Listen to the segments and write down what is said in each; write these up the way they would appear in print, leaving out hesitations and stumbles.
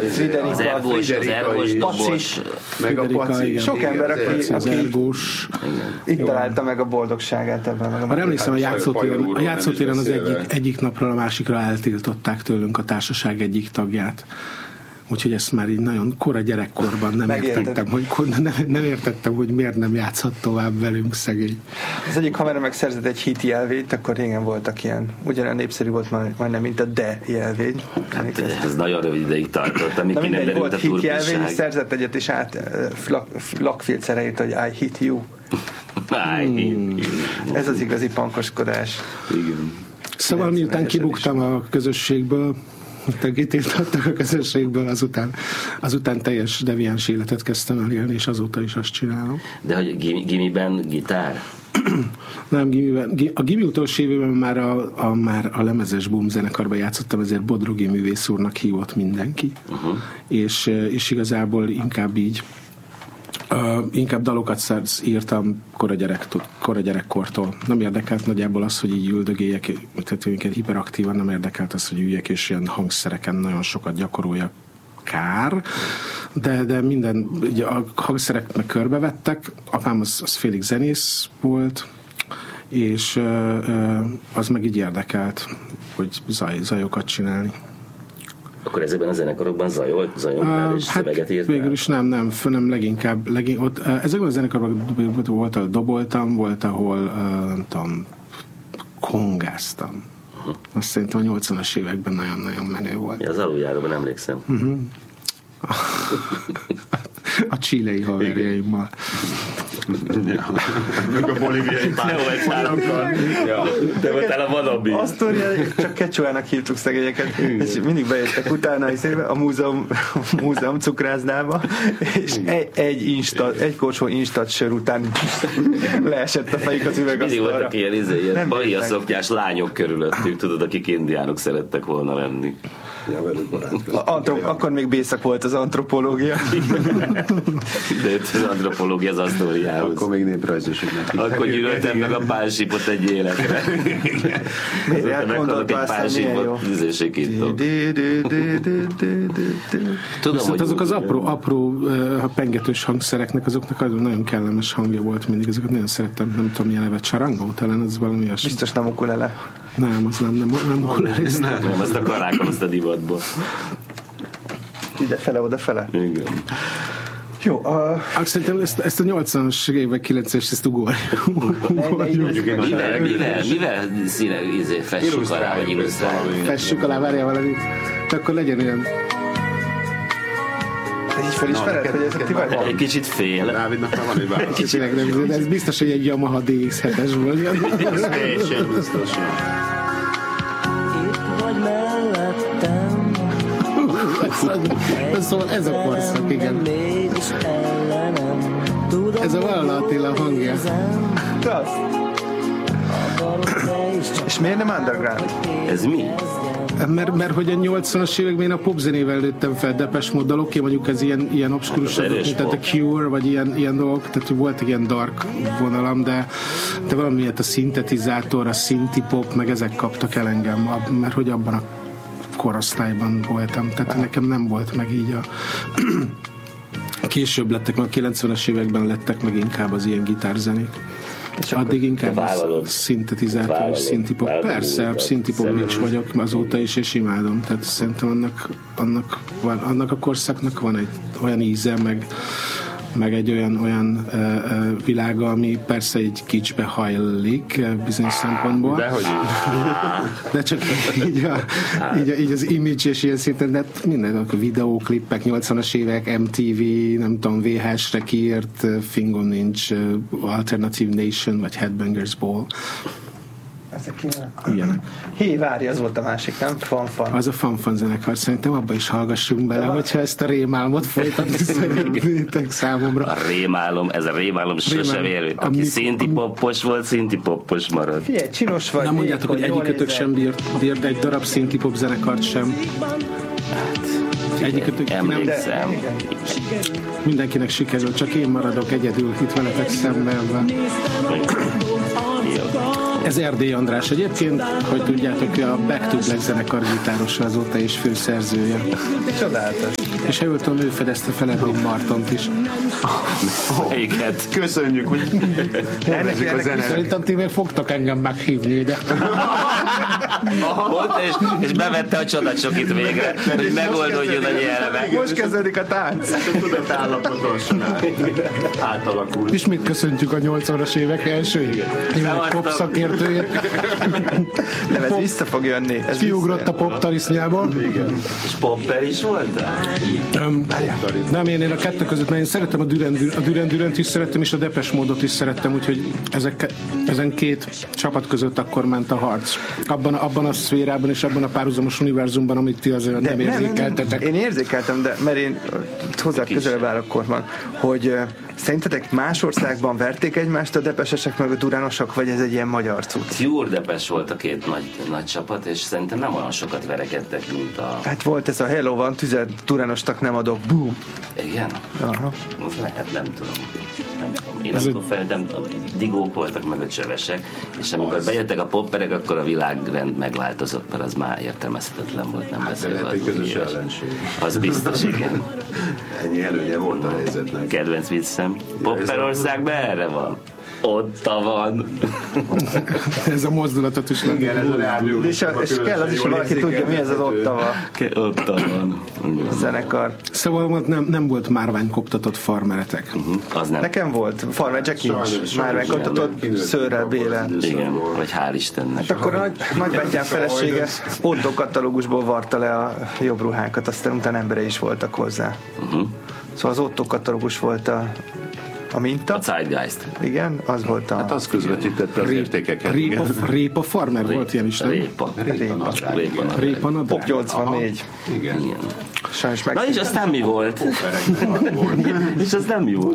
az ergós dobos, meg a Paci. Sok ember, aki itt találta meg a boldogságát ebben. Már emlékszem, a játszótéren az egyik napról a másikra eltiltották tőlünk a társaság egyik tagját. Úgyhogy ezt már így nagyon kora gyerekkorban nem értettem, hogy miért nem játszhat tovább velünk szegény. Az egyik haverom megszerzett egy hit jelvényt, akkor régen voltak ilyen, ugyanolyan népszerű volt majdnem, mint a de jelvény. Hát ez nagyon rövid ideig tartott, amíg ki nem derült a hit jelvény, szerzett egyet, és lakfilcere írt, hogy I hit you. Ez az igazi pankoskodás. Igen. Szóval miután kibuktam a közösségből, kitiltottak a közösségből, azután teljes deviáns életet kezdtem el élni, és azóta is azt csinálom. De hogy gimiben gitár? Nem, a gimi utolsó évben már a lemezes boom zenekarban játszottam, ezért Bodrogi művész úrnak hívott mindenki. És igazából inkább dalokat írtam kora gyerekkortól. Nem érdekelt nagyjából az, hogy így üldögéljek, tehát hiperaktívan nem érdekelt az, hogy üljek és ilyen hangszereken nagyon sokat gyakoroljak. Kár, de minden, ugye a hangszerek meg körbevettek, apám az félig zenész volt, és az meg így érdekelt, hogy zajokat csinálni. Akkor ezekben a zenekarokban zajongtál és szöveget írtál? Végül is nem, leginkább ott, ezekben a zenekarokban volt, ahol doboltam, volt, ahol nem tudom, kongáztam. Azt szerintem a 80-as években nagyon-nagyon menő volt. Az aluljáróban emlékszem. A chilei haverjaimmal. Meg a bolíviai pártokkal. Te voltál a vadabi. Asztória, csak Kecsóának hívtuk szegényeket, és mindig bejöttek utána a múzeum cukrászdába, és egy korsó instant sör után leesett a fejük az üvegasztalra. Mindig voltak ilyen bahia szoknyás lányok körülöttük, tudod, akik indiánok szerettek volna lenni. Akkor még bészak volt az antropológia. De az antropológia az Asztóriához. Akkor még néprajzosoknak. Akkor gyűlöltem meg a pálsipot egy életre. Meghalok egy pálsipot, izésikítok. Viszont azok az apró pengetős hangszereknek, azoknak nagyon kellemes hangja volt mindig. Ezeket nagyon szerettem, nem tudom milyen nevet, sarangó talán, ez valami ilyesmi. Biztos nem ukulele. Nem, az nem ukulele. Nem, azt a karákon, azt a divatból. Ide-fele, oda-fele. Igen. Jó, szerintem ezt a 80-as évek 9-es, ezt ugorjuk. Mivel fessük alá, vagy illusztrálni? Fessük alá, várjál valamit. Akkor legyen olyan. Így felismered, hogy ezek ti vagy? Egy kicsit fél. Dávidnak már van egy válasz. De ez biztos, hogy egy Yamaha DX7-es volt. Ez teljesen biztos. Itt vagy mellettem. Szóval ez a korszak, igen. Ez a Valla Attila hangja. Klassz. És miért nem underground? Ez mi? Mert hogy a 80-as években a popzenével lőttem fel, Depeche Mode dalok, mondjuk ez ilyen obskurusok, mint a The Cure, vagy ilyen dolgok, tehát volt egy ilyen dark vonalam, de valamiért a szintetizátor, a synthpop, meg ezek kaptak el engem, mert hogy abban a korosztályban voltam, tehát nekem nem volt meg így később lettek, meg a 90-es években lettek meg inkább az ilyen gitárzenék. És addig inkább a szintetizátor, szintipop. Persze, szintipop is vagyok azóta is, és imádom. Tehát szerintem annak a korszaknak van egy olyan íze, meg egy olyan világa, ami persze egy kicsbe hajlik bizonyos szempontból. Dehogy de csak így az image és ilyen szinten, de minden a videóklippek, 80-as évek, MTV, nem tudom, VHS-re kiírt Fingon nincs, Alternative Nation, vagy Headbangers Ball. Ezek ilyenek. Hé, várj, az volt a másik, nem? Fanfan. Az a Fanfan zenekar, szerintem abba is hallgassunk bele, hogyha ezt a rémálmot folytatni szeretnétek számomra. A rémálom sosem ér. Aki szintipoppos volt, szintipoppos marad. Figyelj, csinos vagy. Nem mondjátok, hogy egyikötök sem bírt egy darab szintipop zenekart sem. Egyikötök emlékszem. Mindenkinek sikerül, csak én maradok egyedül itt veletek szemben. Ez Erdély András egyébként, hogy tudjátok, ő a Back to Black zenekar gitárosa azóta és főszerzője. Csodálatos. És ha jól tudom, ő fedezte fel Edwin Martont is. Melyiket? Köszönjük, hogy elnezik a zene. Szerintem ti még fogtok engem meghívni ide. Mondta, és bevette a csodacsokit végre, hogy megoldódjon a nyelve. Most kezdődik a tánc. A tudatállapoton átalakul. Ismét köszöntjük a 80-as évek első pop szakértőjét. Nem, ez vissza fog jönni. Ez Kiugrott a pop tarisznyából. És Popper is volt? Nem, én a kettő között, mert én szeretem a Duran Durant is szerettem, és a Depeche Mode-ot is szerettem, úgyhogy ezen két csapat között akkor ment a harc. Abban a szférában és abban a párhuzamos univerzumban, amit ti azért nem érzékeltetek. Én érzékeltem, de mert én hozzá közelebb állok korban, hogy szerintetek más országban verték egymást a depesesek meg a duránosok, vagy ez egy ilyen magyar cucc? Pure Depes volt a két nagy csapat, és szerintem nem olyan sokat verekedtek, mint a... Hát volt ez a Hello van, tüzet duránosnak nem adok, boom! Igen? Aha. Az lehet, nem tudom. Én akkor feltem, a digók voltak meg a csövesek, és amikor bejöttek a popperek, akkor a világrend megváltozott, mert az már értelmezhetetlen volt, nem beszélve. Lehet egy közös ellenség. Az biztos, igen. Ennyi előnye volt a helyzetnek. Kedvenc viccem. Popperországban erre van. Ott van. Ez a mozdulatot is Igen, ez a rádió. És kell az is, hogy valaki tudja, mi ez az Ottawa Ott van. zenekar. Szóval nem volt márványkoptatott farmeretek. Az nem. Nekem volt, Farmer Jackie Sajnos már megkaptatott szőrrel, bélen. Igen, vagy hál' Istennek. Akkor a nagybátyám felesége Otto katalógusból varta le a jobb ruhákat, aztán utána embere is voltak hozzá. Szóval az Otto katalógus volt a minta. A Zeitgeist. Igen, az volt a... Hát az közvetítette az értékeket. Répa farmer volt ilyen is, nem? Répa. Répa nadrág. Pop 84. Igen. Igen. Sajnos Na és aztán mi volt? És az nem jó.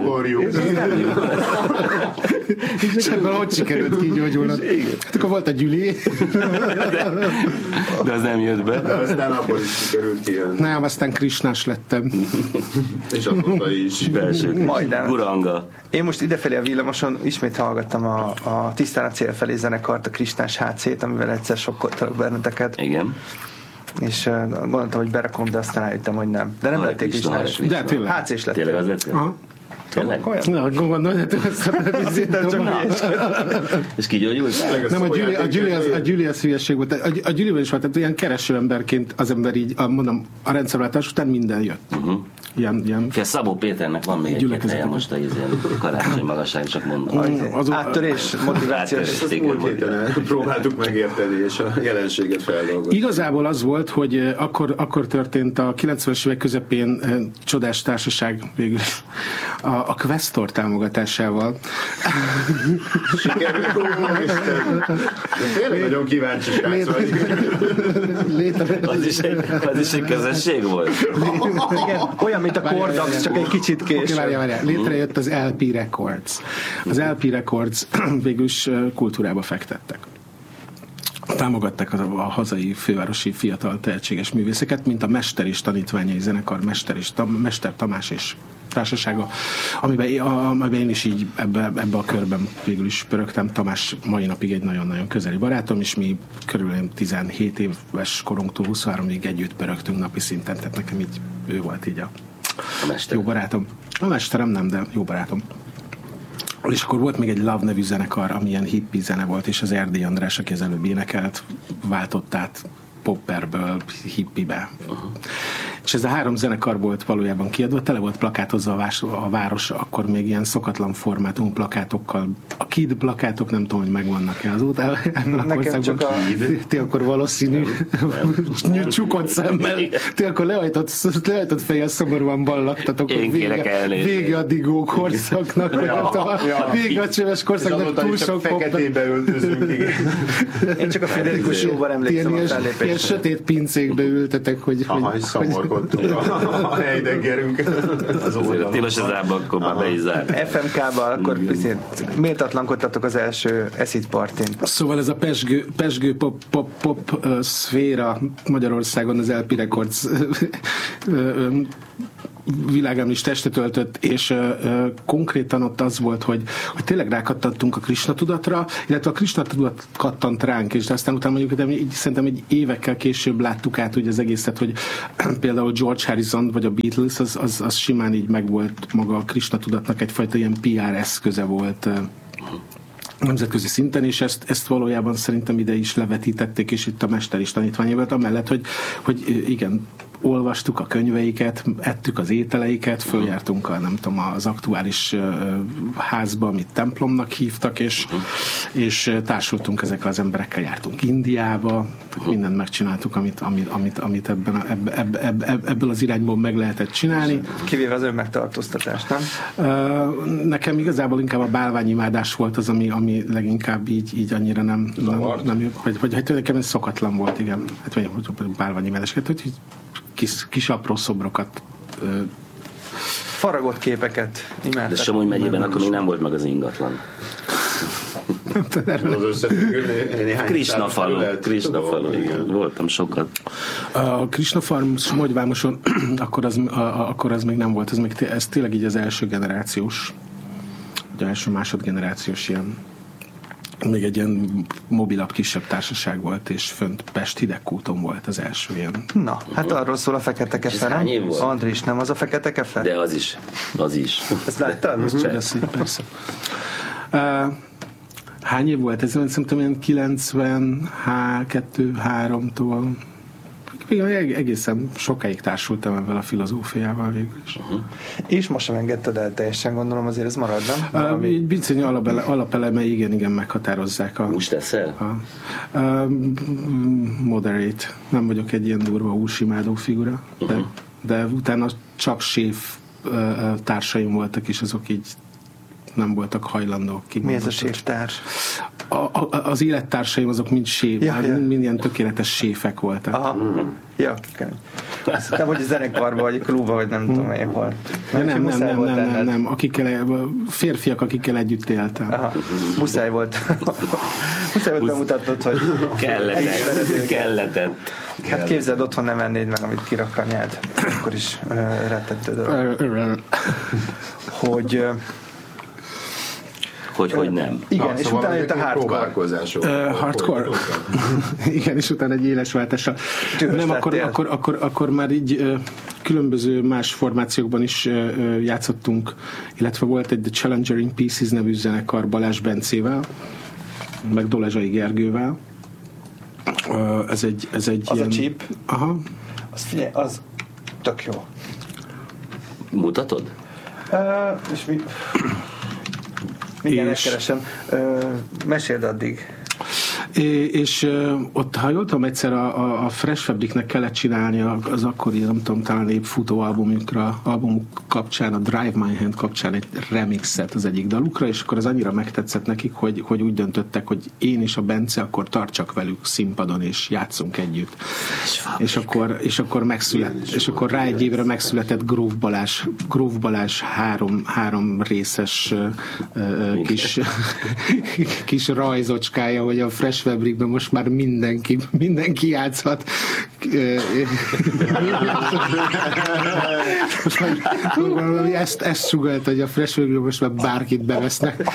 És ebből hogy sikerült kigyógyulnod? Hát akkor volt a Gyüli. De az nem jött be. Aztán abból is sikerült kijönni. Nem, aztán Krisnás lettem. És azóta is. Belső. Majdnem. Guranga. Én most idefelé a villamoson ismét hallgattam a Tisztán a cél felé zenekart, a Krisnás HC-t, amivel egyszer sokkoltalak benneteket. Igen. És gondoltam, hogy berakom, de aztán rájöttem, hogy nem. De nem Hare lették Krishna, Krisnás. Hare De tényleg. HC-s lett. Tényleg az lett? Aha. Tényleg? Na, gondolj, hát Azt hittem csak És kigyógyult? nem, a Gyüli az hülyeség volt. A Gyüliben is volt, tehát ilyen kereső emberként az ember így, mondom, a rendszerváltás után minden jött. Ilyen. A Szabó Péternek van még egy helye most a ilyen karácsony magasság, csak mondom. Áttörés, motivációs. Az múlt héten próbáltuk megérteni, és a jelenséget feldolgozni. Igazából az volt, hogy akkor történt a 90-es évek közepén csodás társaság végül a Questor támogatásával. Sikerült, tényleg nagyon kíváncsi srác vagy. Az is egy közösség volt. Igen, olyan, mint a Kordax, csak egy kicsit később. Várjál. Létrejött az LP Records. Az LP Records végül is kultúrába fektettek. Támogatták a hazai fővárosi fiatal tehetséges művészeket, mint a Mester és tanítványai zenekar, Mester Tamás és társasága, amiben én is így ebbe a körben végül is pörögtem. Tamás mai napig egy nagyon-nagyon közeli barátom, és mi körülbelül 17 éves korunktól 23-ig együtt pörögtünk napi szinten, tehát nekem így ő volt így a Mester. jó barátom. A mesterem nem, de jó barátom. És akkor volt még egy Love nevű zenekar, ami ilyen hippie zene volt, és az Erdély András, aki az előbb énekelt, váltott át popperből hippibe. És ez a 3 zenekar volt valójában kiadva, tele volt plakátozva a város, akkor még ilyen szokatlan formátum plakátokkal. A Kid plakátok nem tudom, hogy megvannak-e azóta. Nekem csak a... Ti akkor valószínű csukott szemmel. Ti akkor lehajtott fejjel szomorúan ballagtatok, hogy vége a digó korszaknak, vége a csöves korszaknak, túl sok feketébe öltözünk. Én csak a Federikus jóval emlékszem a fellépésre. Ilyen sötét pincékbe ültetek, hogy szomorkodtunk a Heideggerünk az oldalon. Tilos az ába, akkor már be is zárt. FMK-ban akkor méltatlankodtatok az első Acid Partin. Szóval ez a pesgő pop szféra Magyarországon az LP Records világán is testet öltött, és konkrétan ott az volt, hogy tényleg rákattantunk a Krishna tudatra, illetve a Krishna tudat kattant ránk, és aztán utána mondjuk, de így szerintem egy évekkel később láttuk át ugye az egészet, hogy például George Harrison vagy a Beatles, az simán így megvolt maga a Krishna tudatnak egyfajta ilyen PR eszköze volt nemzetközi szinten, és ezt valójában szerintem ide is levetítették, és itt a mester is tanítványi volt, amellett, hogy igen, olvastuk a könyveiket, ettük az ételeiket, följártunk az aktuális házba, amit templomnak hívtak, és társultunk ezekkel az emberekkel, jártunk Indiába, mindent megcsináltuk, amit ebből az irányból meg lehetett csinálni. Kivéve az önmegtartóztatást, nem? Nekem igazából inkább a bálványimádás volt az, ami leginkább így annyira nem vagy nekem ez szokatlan volt, igen. Hát vagy bálványimádás, hogy kis apró szobrokat faragott képeket imádtak. De Somogy megyében akkor még nem volt meg az ingatlan. Krishna falu, igen. Voltam sokat. A Krishna Farm Somogyvámoson akkor az még nem volt, ez tényleg így az első generációs, az első másodgenerációs ilyen, még egy ilyen mobilabb, kisebb társaság volt, és fönt Pest Hidegkúton volt az első ilyen. Na, hát arról szól a Fekete Kefe, nem? Andris, nem az a Fekete Kefe? De az is. Ezt láttad? Persze. Hány év volt? Ez szerintem ilyen 92-3-tól. Egészen sokáig társultam ebben a filozófiával végül is. És most sem engedted el teljesen, gondolom, azért ez marad, nem? Bizony alapelemei igen meghatározzák Most teszel? Moderate. Nem vagyok egy ilyen durva húsimádó figura, de utána csak séf társaim voltak, és azok így nem voltak hajlandók kimondani. Mi ez a séftárs? Az élettársaim azok mind séf, mind ilyen tökéletes séfek voltak. Aha. Ja, nem, hogy a zenekarban, vagy a klubban, vagy nem tudom én hol. Nem. Férfiak, akikkel együtt éltem. Aha. Muszáj volt bemutatnod, hogy kelletett. Hát képzeld, otthon nem ennéd meg, amit kirak anyád. Akkor is rettetődöl. Hogy nem. Igen, és utána jött a hardcore. Hardcore? Igen, és utána egy éles váltással. Nem, akkor már így különböző más formációkban is játszottunk, illetve volt egy The Challenger in Pieces nevű zenekar Balázs Bencével, meg Dolezsai Gergővel. Ez egy az ilyen... a chip? Aha. Az figyelj, az tök jó. Mutatod? És mi... Igen, ezt keresem. Meséld addig. És ott, ha jól tudom, egyszer a Fresh Fabricnek kellett csinálni az akkori, nem tudom, talán épp futó albumuk kapcsán, a Drive My Hand kapcsán egy remixet az egyik dalukra, és akkor az annyira megtetszett nekik, hogy úgy döntöttek, hogy én és a Bence akkor tartsak velük színpadon, és játszunk együtt. És akkor megszületett, és akkor rá egy évre megszületett Groove Balázs három részes kis rajzocskája, hogy a Fresh Fabricben most már mindenki játszhat. Ezt sugalt, hogy a Fresh Fabricben most már bárkit bevesznek.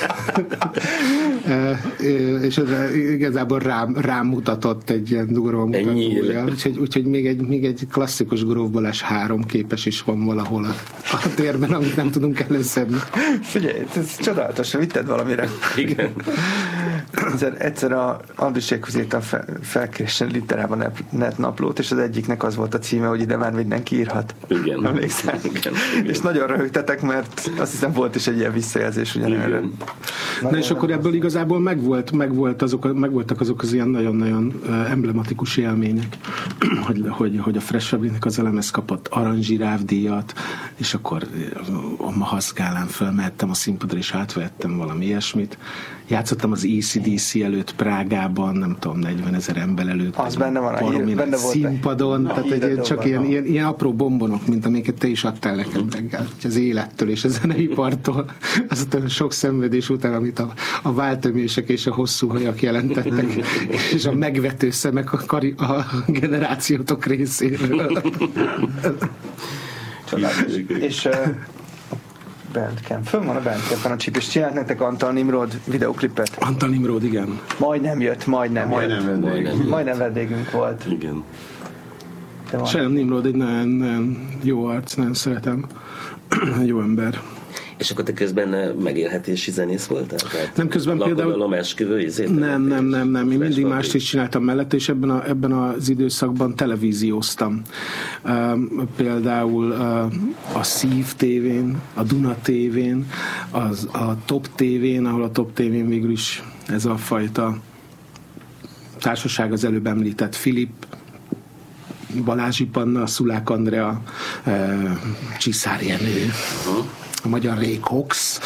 És igazából rám mutatott egy ilyen durva mutatója. Úgyhogy még egy klasszikus Groove Balázs 3 képes is van valahol a térben, amit nem tudunk előszedni. Figyelj, ez csodálatos, vitted valamire. Igen. Egyszer a Andrisékhoz írtam felkérésen literában netnaplót, és az egyiknek az volt a címe, hogy ide már mindenki írhat. Igen. Emlékszel? Igen. És nagyon röhögtetek, mert azt hiszem volt is egy ilyen visszajelzés ugyanerre. Na és akkor ebből igazából megvoltak azok az ilyen nagyon-nagyon emblematikus élmények, hogy a Fresh Fabricnek az lemez kapott aranzsiráv díjat, és akkor a Mahaszgálán fölmehettem a színpadra, és átvettem valami ilyesmit. Játszottam az ECDC előtt Prágában, nem tudom, 40 000 ember előtt. Az benne van, benne volt színpadon, tehát csak ilyen apró bombonok, mint amiket te is adtál nekem reggel, az élettől és a zeneipartól, azután sok szenvedés után, amit a váltömések és a hosszú hajak jelentettek, és a megvető szemek a generációtok részéről. Csodálatos. És Bandcamp. Fönn van a Bandcampen a csíp, és csinált nektek Antal Nimrod videoklipet? Antal Nimrod, igen. Majdnem jött. Majdnem vendégünk volt. Igen. Sajnálom, Nimrod egy nagyon jó arc, nagyon szeretem. Jó ember. És akkor te közben megélhetési zenész voltál? Nem, közben például... Nem. Én mindig mást is csináltam mellett, és ebben az időszakban televízióztam. Például a Szív tévén, a Duna tévén, a Top tévén, ahol a Top tévén végül is ez a fajta társaság, az előbb említett Filip, Balázsi Panna, Szulák Andrea, Csiszár Jenő, a magyar Ray Cox.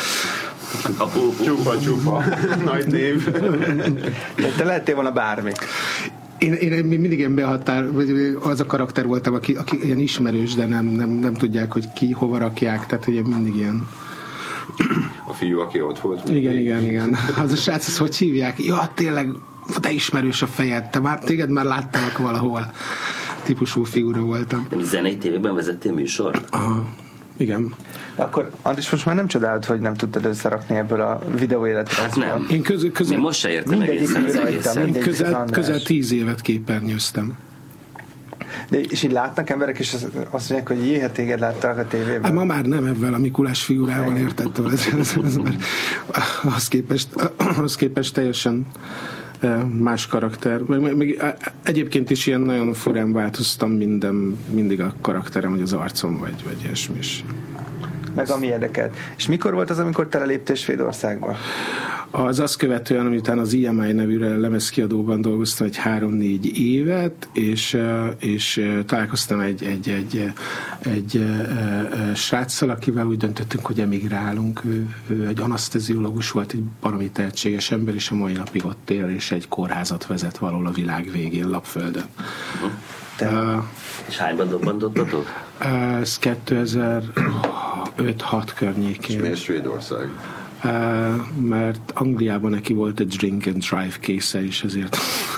Csupa. Nagy név. Te lehettél volna bármi. Én mindig ilyen az a karakter voltam, aki ilyen ismerős, de nem tudják, hogy ki hova rakják, tehát ugye mindig ilyen. A fiú, aki ott volt. Igen. Az a srác, az hogy hívják? Ja, tényleg, te ismerős a fejed, téged már láttalak valahol. Típusú figura voltam. Zenei tévében vezettél műsort? Aha, igen. Akkor Andris, most már nem csodálod, hogy nem tudtad összerakni ebből a videóéletre. Hát nem. Én Még most se értem egészen az egészen. Én közel 10 évet képernyőztem. De és így látnak emberek, és azt mondják, hogy jéhet téged láttak a tévében? Hát ma már nem ebben a Mikulás figurával, értettem. Az képest teljesen más karakter. Meg egyébként is ilyen nagyon furán változtam mindig a karakterem, hogy az arcom vagy ilyesmi is. Meg ami érdekelt. És mikor volt az, amikor teleléptél Svédországba? Az azt követően, amitán az IMI nevű lemezkiadóban dolgoztam egy 3-4 évet, és találkoztam egy sráccal, akivel úgy döntöttünk, hogy emigrálunk. Ő egy anaszteziológus volt, egy baromi tehetséges ember, és a mai napig ott él, és egy kórházat vezet valahol a világ végén, Lapföldön. És hányban dobbantottatok? Ez 2005-6 környékén. És miért Svédország? Mert Angliában neki volt egy drink and drive késze, és ezért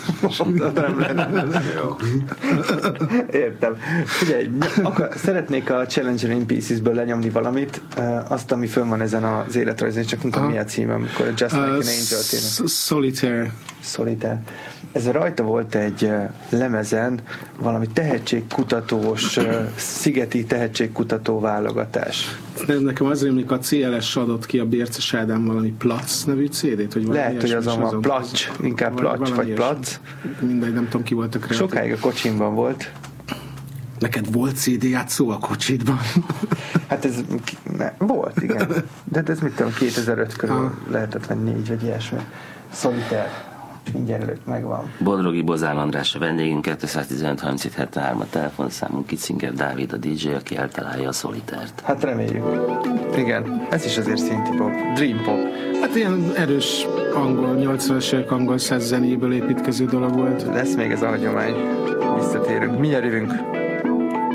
Értem. Figyelj, szeretnék a Challenger in Pieces-ből lenyomni valamit, azt, ami fönn van ezen az életrajzon, csak nem tudom, mi a címe, amikor a Just Like an Angel téma. Solitaire. Ez rajta volt egy lemezen valami tehetségkutatós, szigeti tehetségkutató válogatás. Nekem az rémlik, a CLS adott ki a Bérces Ádám valami Plac nevű CD-t, hogy lehet, hogy azon van Plac, inkább Plac vagy Plac. Mindegy, nem tudom, ki volt a kreatív. Sokáig a kocsimban volt. Neked volt CD játszó a kocsidban? Hát ez volt, igen. De ez mit tudom, 2005 körül lehetett, vagy 4 vagy ilyesmi. Solitaire. Mindjárt előtt megvan. Bodrogi Bozán András a vendégünk, 215-37-73 a telefonszámunk, Kitzinger Dávid a DJ, aki eltalálja a Solitaire-t. Hát reméljük. Igen, ez is azért szinti pop, dream pop. Hát ilyen erős angol, 80-as évek angol száz zenéből építkező dolog volt. Lesz még ez a hagyomány. Visszatérünk. Mindjárt jövünk.